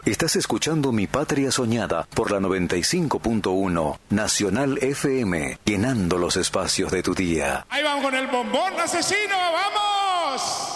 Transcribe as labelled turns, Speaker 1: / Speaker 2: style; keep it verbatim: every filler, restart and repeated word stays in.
Speaker 1: Estás escuchando Mi Patria Soñada por la noventa y cinco punto uno Nacional F M, llenando los espacios de tu día.
Speaker 2: Ahí vamos con el bombón asesino, ¡vamos!